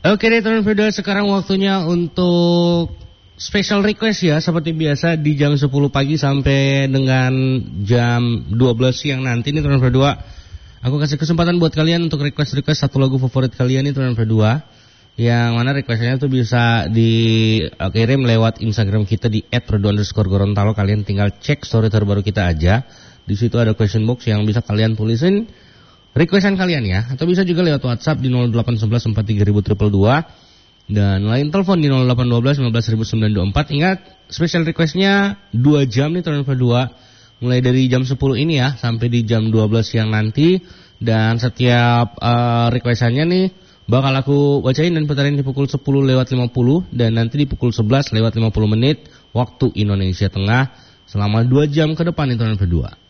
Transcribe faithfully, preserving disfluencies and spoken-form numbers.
Oke deh teman video, sekarang waktunya untuk special request ya. Seperti biasa di jam sepuluh pagi sampai dengan jam dua belas siang nanti nih teman berdua. Aku kasih kesempatan buat kalian untuk request-request satu lagu favorit kalian nih teman berdua. Yang mana requestnya tuh bisa dikirim lewat Instagram kita di et rodo underscore gorontalo. Kalian tinggal cek story terbaru kita aja. Di situ ada question box yang bisa kalian tulisin requestan kalian ya. Atau bisa juga lewat WhatsApp di nol delapan satu satu empat tiga dua dua dua. Dan lain telepon di nol delapan satu dua lima belas sembilan dua empat. Ingat, special requestnya dua jam nih teman berdua. Mulai dari jam sepuluh ini ya sampai di jam dua belas siang nanti. Dan setiap uh, requestannya nih bakal aku bacain dan putarin di pukul sepuluh lewat lima puluh. Dan nanti di pukul sebelas lewat lima puluh menit waktu Indonesia Tengah. Selama dua jam ke depan nih teman berdua.